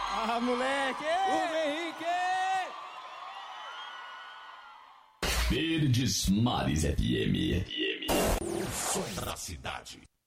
Ah, moleque! O Henrique! Verdes Mares FM. O som da cidade.